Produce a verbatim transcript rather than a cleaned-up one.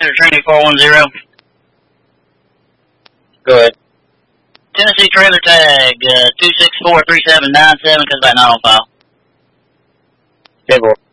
Trinity four one zero. Go ahead. Tennessee trailer tag, uh, two six four three seven nine seven, comes back not on file. ten four.